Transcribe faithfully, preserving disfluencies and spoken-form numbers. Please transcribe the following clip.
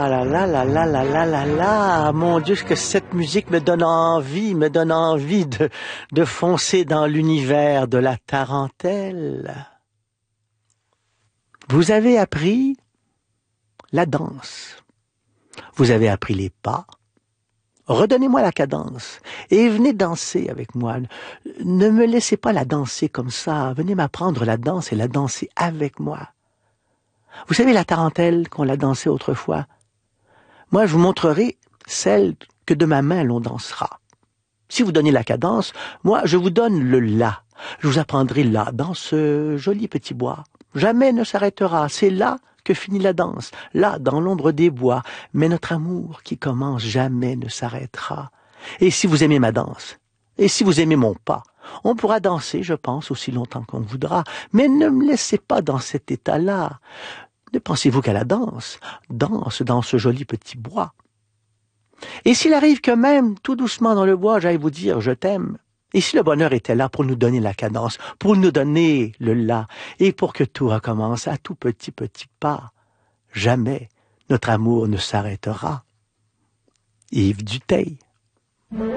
Ah là là là là là là là là, mon Dieu, que cette musique me donne envie, me donne envie de, de foncer dans l'univers de la tarentelle. Vous avez appris la danse. Vous avez appris les pas. Redonnez-moi la cadence et venez danser avec moi. Ne me laissez pas la danser comme ça. Venez m'apprendre la danse et la danser avec moi. Vous savez la tarentelle qu'on l'a dansée autrefois? Moi, je vous montrerai celle que de ma main l'on dansera. Si vous donnez la cadence, moi, je vous donne le la. Je vous apprendrai là, dans ce joli petit bois. Jamais ne s'arrêtera. C'est là que finit la danse, là, dans l'ombre des bois. Mais notre amour qui commence jamais ne s'arrêtera. Et si vous aimez ma danse, et si vous aimez mon pas, on pourra danser, je pense, aussi longtemps qu'on voudra. Mais ne me laissez pas dans cet état-là. Ne pensez-vous qu'à la danse? Danse dans ce joli petit bois. Et s'il arrive que même, tout doucement dans le bois, j'aille vous dire « je t'aime », et si le bonheur était là pour nous donner la cadence, pour nous donner le la, et pour que tout recommence à tout petit petit pas, jamais notre amour ne s'arrêtera. Yves Duteil.